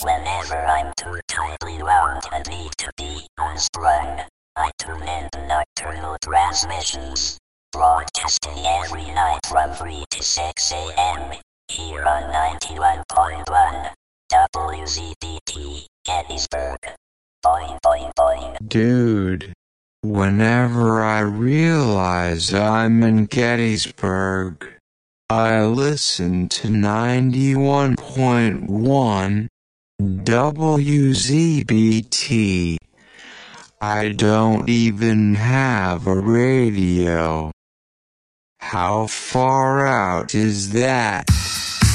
Whenever I'm too tightly wound and need to be unsprung, I tune in to Nocturnal Transmissions, broadcasting every night from 3 to 6 a.m. here on 91.1 WZBT, Gettysburg. Boing, boing, boing. Dude, whenever I realize I'm in Gettysburg, I listen to 91.1 WZBT. I don't even have a radio. How far out is that?